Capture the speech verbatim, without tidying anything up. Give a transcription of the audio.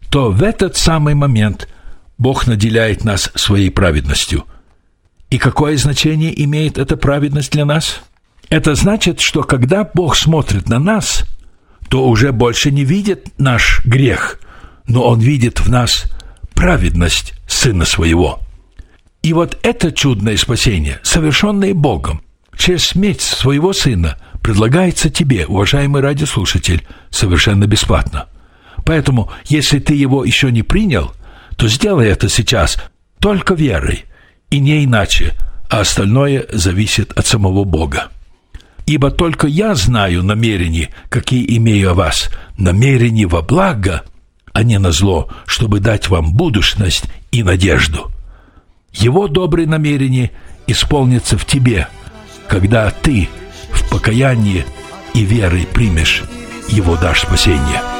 то в этот самый момент Бог наделяет нас своей праведностью. И какое значение имеет эта праведность для нас? Это значит, что когда Бог смотрит на нас, то уже больше не видит наш грех, но Он видит в нас праведность Сына Своего. И вот это чудное спасение, совершенное Богом, через смерть Своего Сына, предлагается тебе, уважаемый радиослушатель, совершенно бесплатно. Поэтому, если ты его еще не принял, то сделай это сейчас только верой, и не иначе, а остальное зависит от самого Бога. Ибо только я знаю намерения, какие имею о вас, намерения во благо, а не на зло, чтобы дать вам будущность и надежду. Его добрые намерения исполнятся в тебе, когда ты в покаянии и верой примешь Его дар спасения.